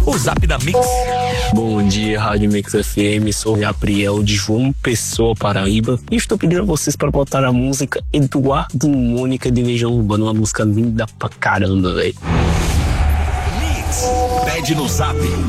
O Zap da Mix. Bom dia, Rádio Mix FM, sou Gabriel de João Pessoa, Paraíba, e estou pedindo a vocês para botar a música Eduardo e Mônica de Legião Urbana, uma música linda pra caramba, velho. Mix. Pede no Zap